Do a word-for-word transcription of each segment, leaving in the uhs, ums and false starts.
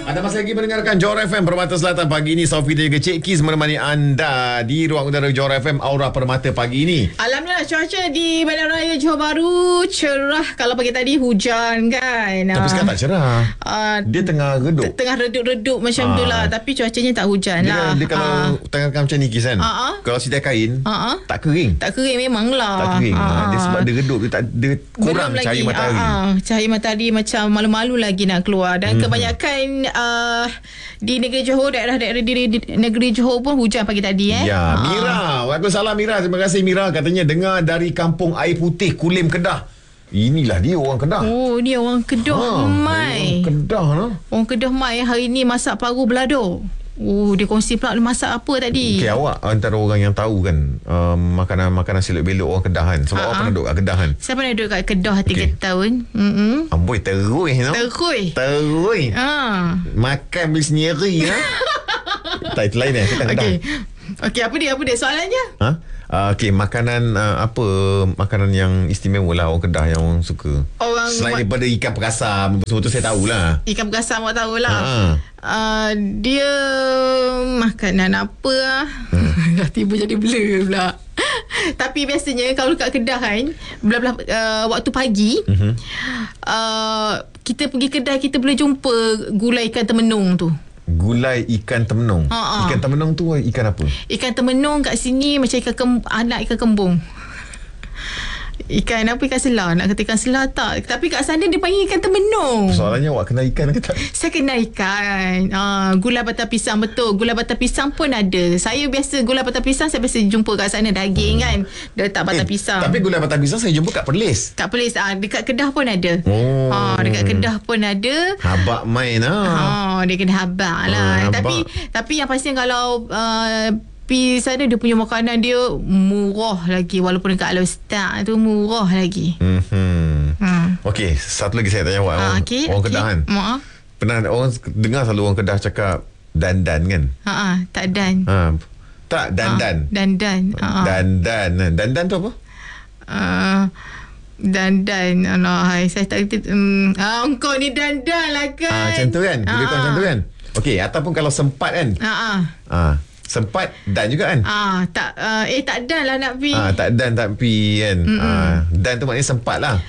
Anda masih lagi mendengarkan Johor F M Permata Selatan pagi ini. Sofi dan juga Cik Kiz menemani anda di ruang udara Johor F M Aura Permata pagi ini. Alhamdulillah, cuaca di Bandar Raya Johor Bahru cerah. Kalau pagi tadi hujan kan. Tapi sekarang tak cerah. Uh, Dia tengah redup. Tengah redup-redup macam Ah. tu lah. Tapi cuacanya tak hujan Dia, lah. dia kalau Ah. tengah macam ni Kiz kan, Ah, ah. kalau sedia kain Ah, ah. tak kering. Tak kering memang lah. Tak kering. Ah. Dia sebab dia redup, dia, tak, dia kurang Belum cahaya lagi. matahari. Ah, ah. Cahaya matahari macam malu-malu lagi nak keluar. Dan hmm. kebanyakan uh, di negeri Johor, daerah-daerah di, di negeri Johor pun hujan pagi tadi eh. Ya, Ah. Mira. Waalaikumsalam Mira. Terima kasih Mira. Katanya dengar dari kampung Air Putih, Kulim, Kedah. Inilah dia orang Kedah. Oh, ni orang Kedah Ha, mai. Orang Kedah lah. Orang Kedah mai hari ni masak paru belado. Oh, dia kongsi pula dia masak apa tadi? Okey, awak antara orang yang tahu kan um, makanan-makanan silap belok orang Kedah kan. Sebab Ha-ha. awak pernah duduk kat Kedah kan. Siapa nak duduk kat Kedah tiga Okey. tahun? Mm-mm. Amboi terus no? Terui. Terus. Ah. Makan beli sendiri ya. Tak, itu lain eh. Kita Kedah. Okey. Okey, apa dia? Apa dia soalannya? Ha? Uh, Okey, makanan uh, apa makanan yang istimewa lah orang Kedah yang orang suka. Orang Selain buat- daripada ikan perkasa, semua tu saya tahulah. Ikan bergasam awak tahulah. Ha. Uh, dia makanan apa ah? Hmm. Dah tiba jadi blur pula. Tapi biasanya kalau kat Kedah kan, belah-belah uh, waktu pagi, Mhm. uh, kita pergi kedai kita boleh jumpa gulai ikan temenung tu. Gulai ikan temenung. Ha-ha. Ikan temenung tu ikan apa? Ikan temenung kat sini macam ikan kem- anak ikan kembung. Ikan apa? Ikan selah. Nak kata ikan selah tak. Tapi kat sana dia panggil ikan temenung. Soalannya awak kena ikan ke tak? Saya kena ikan. Ah, gulai batang pisang, betul. Gulai batang pisang pun ada. Saya biasa gulai batang pisang saya biasa jumpa kat sana daging hmm. kan. Dia letak batang Eh, pisang. Tapi gulai batang pisang saya jumpa kat Perlis. kat Perlis ah, dekat Kedah pun ada. Oh. Ah, dekat Kedah pun ada. Habak main lah. Oh, dia kena habak lah. Ah, habak. Tapi tapi yang pasti kalau uh, pergi sana dia punya makanan dia murah lagi walaupun dekat Al-Ustaz tu murah lagi. Mm-hmm. Hmm. Okey, satu lagi saya tanya awak. Ah, orang, okey, orang okey. Kedah kan. Maaf. Pernah orang dengar selalu orang Kedah cakap dandan kan? Ha ah, tak dan. Ha. Tak dandan. Ah, dandan. Ha ah. Dandan. Dandan tu apa? Uh, dandan. Allah, hai, saya tak kerti. Um, ah, engkau ni dandan lah kan. Ah, macam tu kan? Lebih kurang macam tu kan? Okey, ataupun kalau sempat kan? Ha ah. Ah, sempat dan juga kan? Ah, tak uh, eh tak dan lah nak pi. Ah, tak dan tak pi kan? Ah, dan tu maknanya sempat lah.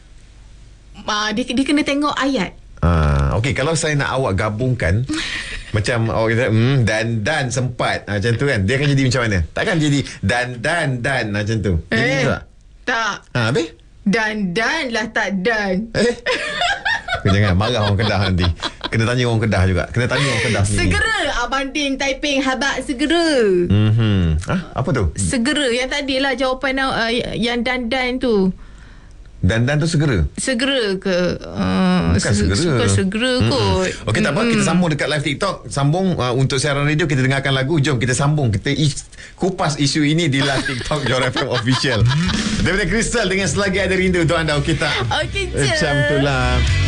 Ah, dia dia kena tengok ayat. Ah, okey, kalau saya nak awak gabungkan macam awak kata hmm, dan dan sempat ah, macam tu kan, dia akan jadi macam mana? Takkan jadi dan dan dan ah, macam tu. Jadi Eh, tak? tak. Ha, habis? Dan dan lah tak dan. Eh? Kau jangan marah orang Kedah nanti. Kena tanya orang Kedah juga. Kena tanya orang Kedah sendiri. Segera Abang Din Taiping Habak segera. Mhm. Ah, apa tu? Segera yang tadi lah jawapan uh, yang dan dan tu. Dan dan tu segera. Segera ke? Uh, Bukan segera. Bukan segera kot. Mm-mm. Okey, tak apa, kita sambung dekat live TikTok. Sambung uh, untuk siaran radio, kita dengarkan lagu. Jom kita sambung. Kita is- kupas isu ini di live TikTok Johor F M Official. Daripada Crystal dengan Selagi Ada Rindu untuk anda. Okey tak? Okey je. Macam tu lah.